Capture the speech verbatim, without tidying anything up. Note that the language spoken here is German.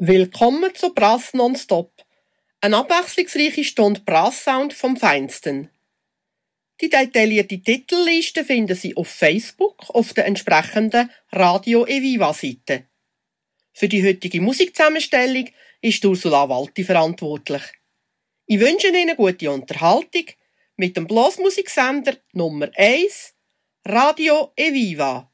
Willkommen zu Brass Nonstop, eine abwechslungsreiche Stunde Brass-Sound vom Feinsten. Die detaillierte Titelliste finden Sie auf Facebook auf der entsprechenden Radio Eviva-Seite. Für die heutige Musikzusammenstellung ist Ursula Walti verantwortlich. Ich wünsche Ihnen gute Unterhaltung mit dem Blasmusiksender Nummer eins, Radio Eviva.